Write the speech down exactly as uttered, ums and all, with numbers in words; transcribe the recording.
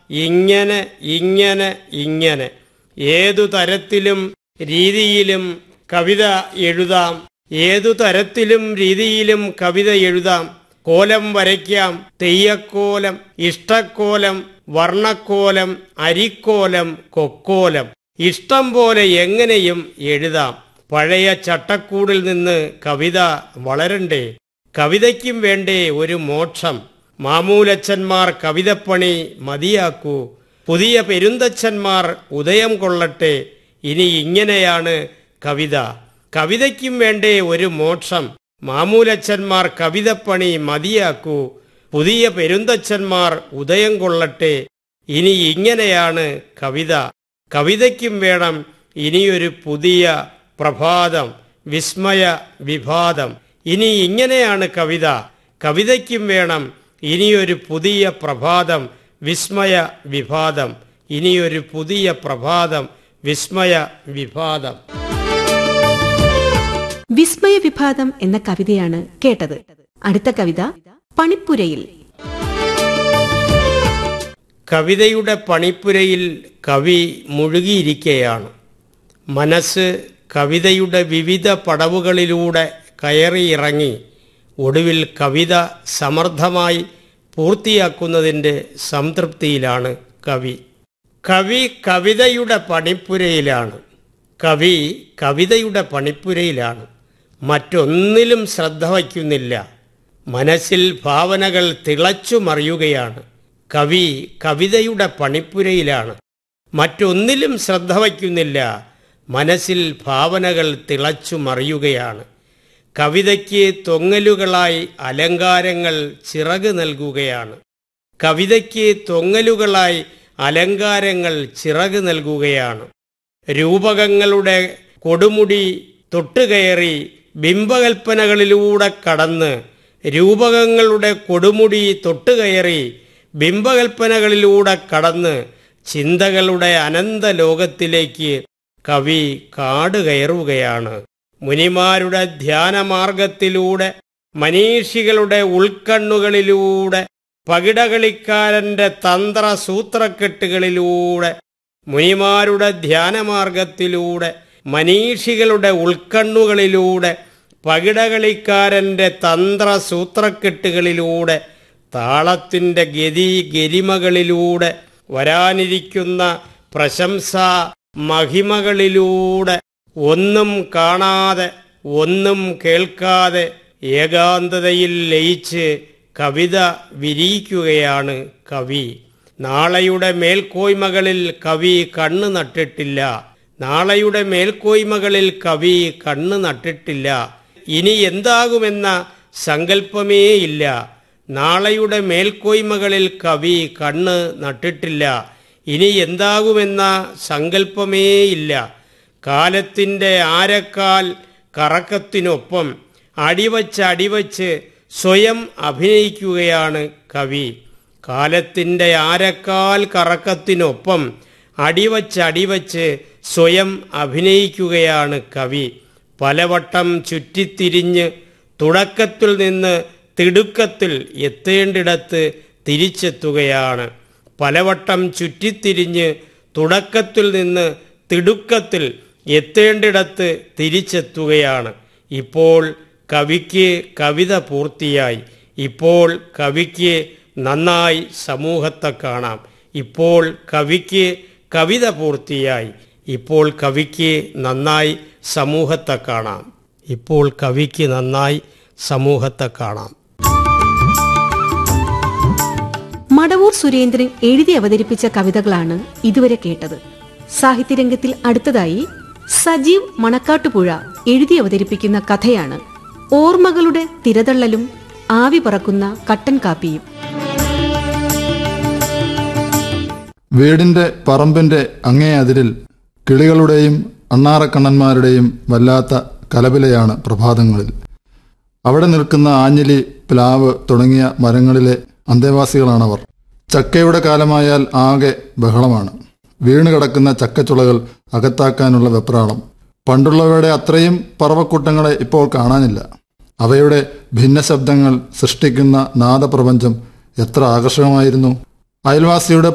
ഇങ്ങനെ ഇങ്ങനെ ഇങ്ങനെ ഏതു തരത്തിലും രീതിയിലും കവിത എഴുതാം. ഏതു തരത്തിലും രീതിയിലും കവിത എഴുതാം. കോലം വരയ്ക്കാം, തെയ്യക്കോലം, ഇഷ്ടക്കോലം, വർണ്ണക്കോലം, അരിക്കോലം, കൊക്കോലം, ഇഷ്ടം പോലെ എങ്ങനെയും എഴുതാം. പഴയ ചട്ടക്കൂടിൽ നിന്ന് കവിത വളരണ്ടേ? കവിതയ്ക്കും വേണ്ടേ ഒരു മോക്ഷം? മാമൂലച്ചന്മാർ കവിതപ്പണി മതിയാക്കൂ, പുതിയ പെരുന്തച്ഛന്മാർ ഉദയം കൊള്ളട്ടെ. ഇനി ഇങ്ങനെയാണ് കവിത. കവിതയ്ക്കും വേണ്ടേ ഒരു മോക്ഷം? മാമൂലച്ചന്മാർ കവിതപ്പണി മതിയാക്കൂ, പുതിയ പെരുന്തച്ഛന്മാർ ഉദയം കൊള്ളട്ടെ. ഇനി ഇങ്ങനെയാണ് കവിത. കവിതയ്ക്കും വേണം ഇനിയൊരു പുതിയ പ്രഭാതം, വിസ്മയ വിഭാതം. ഇനി ഇങ്ങനെയാണ് കവിത. കവിതയ്ക്കും വേണം ഇനിയൊരു പുതിയ പ്രഭാതം, വിസ്മയ വിഭാതം. ഇനിയൊരു പുതിയ പ്രഭാതം, വിസ്മയ വിഭാതം. വിസ്മയ വിഭാതം എന്ന കവിതയാണ് കേട്ടത്. അടുത്ത കവിത പണിപ്പുരയിൽ. കവിതയുടെ പണിപ്പുരയിൽ കവി മുഴുകിയിരിക്കുകയാണ്. മനസ്സ് കവിതയുടെ വിവിധ പടവുകളിലൂടെ കയറിയിറങ്ങി ഒടുവിൽ കവിത സമർത്ഥമായി പൂർത്തിയാക്കുന്നതിൻ്റെ സംതൃപ്തിയിലാണ് കവി. കവി കവിതയുടെ പണിപ്പുരയിലാണ്. കവി കവിതയുടെ പണിപ്പുരയിലാണ്. മറ്റൊന്നിലും ശ്രദ്ധ വയ്ക്കുന്നില്ല. മനസ്സിൽ ഭാവനകൾ തിളച്ചു മറിയുകയാണ്. കവി കവിതയുടെ പണിപ്പുരയിലാണ്. മറ്റൊന്നിലും ശ്രദ്ധ വയ്ക്കുന്നില്ല. മനസ്സിൽ ഭാവനകൾ തിളച്ചു മറിയുകയാണ്. കവിതയ്ക്ക് തൊങ്ങലുകളായി അലങ്കാരങ്ങൾ ചിറക് നൽകുകയാണ്. കവിതയ്ക്ക് തൊങ്ങലുകളായി അലങ്കാരങ്ങൾ ചിറക് നൽകുകയാണ്. രൂപകങ്ങളുടെ കൊടുമുടി തൊട്ടുകയറി ബിംബകൽപ്പനകളിലൂടെ കടന്ന് രൂപകങ്ങളുടെ കൊടുമുടി തൊട്ടുകയറി ബിംബകൽപ്പനകളിലൂടെ കടന്ന് ചിന്തകളുടെ അനന്ത ലോകത്തിലേക്ക് കവി കാട് കയറുകയാണ്. മുനിമാരുടെ ധ്യാനമാർഗത്തിലൂടെ, മനീഷികളുടെ ഉൾക്കണ്ണുകളിലൂടെ, പകിടകളിക്കാരൻ്റെ തന്ത്രസൂത്രക്കെട്ടുകളിലൂടെ, മുനിമാരുടെ ധ്യാനമാർഗത്തിലൂടെ, മനീഷികളുടെ ഉൾക്കണ്ണുകളിലൂടെ, പകിടകളിക്കാരൻ്റെ തന്ത്രസൂത്രക്കെട്ടുകളിലൂടെ, താളത്തിൻ്റെ ഗതി ഗരിമകളിലൂടെ, വരാനിരിക്കുന്ന പ്രശംസാ മഹിമകളിലൂടെ, ഒന്നും കാണാതെ ഒന്നും കേൾക്കാതെ ഏകാന്തതയിൽ ലയിച്ച് കവിത വിരിയിക്കുകയാണ് കവി. നാളെയുടെ മേൽക്കോയ്മകളിൽ കവി കണ്ണ് നട്ടിട്ടില്ല. നാളെയുടെ മേൽക്കോയ്മകളിൽ കവി കണ്ണ് നട്ടിട്ടില്ല. ഇനി എന്താകുമെന്ന സങ്കല്പമേയില്ല. നാളെയുടെ മേൽക്കോയ്മകളിൽ കവി കണ്ണ് നട്ടിട്ടില്ല. ഇനി എന്താകുമെന്ന സങ്കല്പമേയില്ല. കാലത്തിൻ്റെ ആരക്കാൽ കറക്കത്തിനൊപ്പം അടിവച്ച് അടിവച്ച് സ്വയം അഭിനയിക്കുകയാണ് കവി. കാലത്തിൻ്റെ ആരക്കാൽ കറക്കത്തിനൊപ്പം അടിവച്ച് അടിവച്ച് സ്വയം അഭിനയിക്കുകയാണ് കവി. പലവട്ടം ചുറ്റിത്തിരിഞ്ഞ് തുടക്കത്തിൽ നിന്ന് തിടുക്കത്തിൽ എത്തേണ്ടിടത്ത് തിരിച്ചെത്തുകയാണ്. പലവട്ടം ചുറ്റിത്തിരിഞ്ഞ് തുടക്കത്തിൽ നിന്ന് തിടുക്കത്തിൽ എത്തേണ്ടിടത്ത് തിരിച്ചെത്തുകയാണ്. ഇപ്പോൾ കവിക്ക് കവിത പൂർത്തിയായി. ഇപ്പോൾ കവിക്ക് നന്നായി സമൂഹത്തെ കാണാം. ഇപ്പോൾ കവിക്ക് കവിത പൂർത്തിയായി. ഇപ്പോൾ കവിക്ക് നന്നായി സമൂഹത്തെ കാണാം. ഇപ്പോൾ കവിക്ക് നന്നായി സമൂഹത്തെ കാണാം. മടവൂർ സുരേന്ദ്രൻ എഴുതി അവതരിപ്പിച്ച കവിതകളാണ് ഇതുവരെ കേട്ടത്. സാഹിത്യരംഗത്തിൽ അടുത്തതായി സജീവ് മണക്കാട്ടുപുഴ എഴുതി അവതരിപ്പിക്കുന്ന കഥയാണ് ഓർമ്മകളുടെ തിരതള്ളലും ആവി പറക്കുന്ന കട്ടൻ കാപ്പിയും. വീടിന്റെ പറമ്പിന്റെ അങ്ങേ അതിരിൽ കിളികളുടെയും അണ്ണാറക്കണ്ണന്മാരുടെയും വല്ലാത്ത കലപിലയാണ് പ്രഭാതങ്ങളിൽ. അവിടെ നിൽക്കുന്ന ആഞ്ഞിലി, പ്ലാവ് തുടങ്ങിയ മരങ്ങളിലെ അന്തേവാസികളാണവർ. ചക്കയുടെ കാലമായാൽ ആകെ ബഹളമാണ്. വീണ് കിടക്കുന്ന ചക്കച്ചുളകൾ അകത്താക്കാനുള്ള വെപ്രാളം. പണ്ടുള്ളവയുടെ അത്രയും പറവക്കൂട്ടങ്ങളെ ഇപ്പോൾ കാണാനില്ല. അവയുടെ ഭിന്നശബ്ദങ്ങൾ സൃഷ്ടിക്കുന്ന നാദപ്രപഞ്ചം എത്ര ആകർഷകമായിരുന്നു. അയൽവാസിയുടെ